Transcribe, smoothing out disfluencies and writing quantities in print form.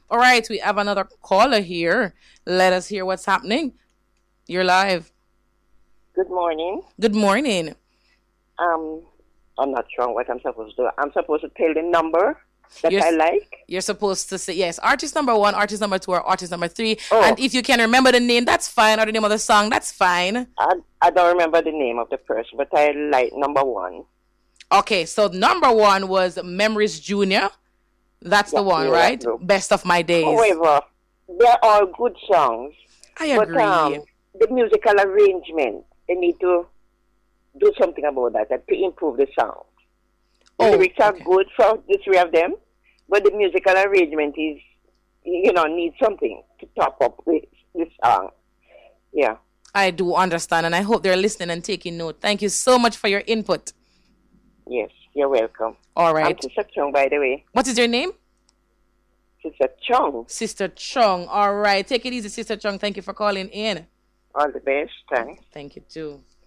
All right, we have another caller here. Let us hear what's happening. You're live. Good morning. Good morning. Um, I'm not sure what I'm supposed to do. I'm supposed to tell the number that You're, I like. you're supposed to say, yes, artist number one, artist number two, or artist number three. Oh, And if you can remember the name, that's fine, or the name of the song, that's fine. I don't remember the name of the person, but I like number one. Okay, so number one was Memories Junior. That's the one, right? Best of My Days. However, they're all good songs. I agree. But the musical arrangement, they need to do something about that and to improve the sound. The lyrics are good for the three of them, but the musical arrangement is, needs something to top up the song. Yeah. I do understand, and I hope they're listening and taking note. Thank you so much for your input. Yes, you're welcome. All right. I'm Sister Chung, by the way. What is your name? Sister Chung. Sister Chung. All right. Take it easy, Sister Chung. Thank you for calling in. All the best. Thanks. Thank you, too.